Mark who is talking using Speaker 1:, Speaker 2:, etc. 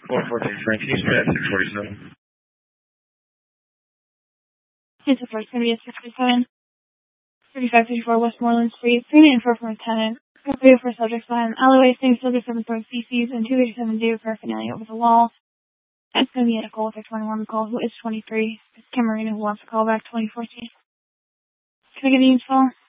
Speaker 1: 414 Frank, can you spit at 647?
Speaker 2: It's the first going to be at 647. 3554 Westmoreland Street, 394 from a tenant. 304 subjects behind the alleyway, same subjects have been throwing feces, and 287 due paraphernalia over the wall. That's going to be at a call if 21 call, who is 23. It's Kim Marina who wants to call back 2014. Can I get the info?